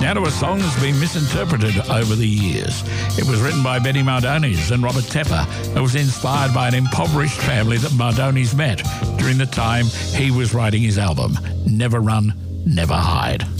Now to a song that's been misinterpreted over the years. It was written by Benny Mardones and Robert Tepper. It was inspired by an impoverished family that Mardones met during the time he was writing his album, Never Run, Never Hide.